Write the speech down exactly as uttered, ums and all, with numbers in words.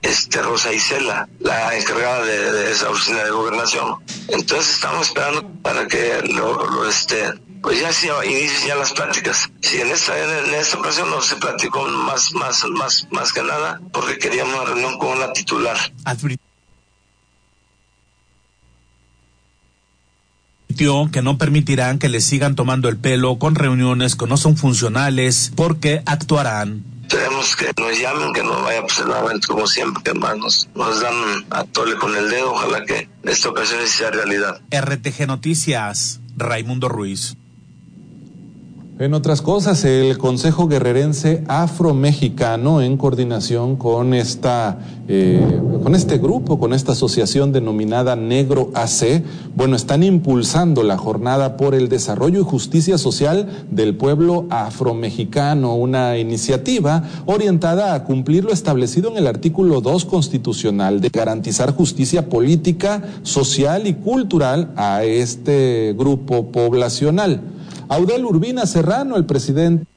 este, Rosa Isela, la encargada de, de esa oficina de gobernación. Entonces estamos esperando para que lo, lo este, pues ya se inicien ya las pláticas. Si en esta en, en esta ocasión no se platicó más más más más que nada porque queríamos una reunión con la titular. Que no permitirán que les sigan tomando el pelo con reuniones que no son funcionales porque actuarán. Tenemos que nos llamen, que no vaya pues nuevamente como siempre, que más nos, nos dan a tole con el dedo. Ojalá que en esta ocasión sea realidad. R T G Noticias, Raimundo Ruiz. En otras cosas, el Consejo Guerrerense Afro-Mexicano, en coordinación con esta, eh, con este grupo, con esta asociación denominada Negro A C, bueno, están impulsando la jornada por el desarrollo y justicia social del pueblo afro-mexicano, una iniciativa orientada a cumplir lo establecido en el artículo dos constitucional de garantizar justicia política, social y cultural a este grupo poblacional. Audel Urbina Serrano, el presidente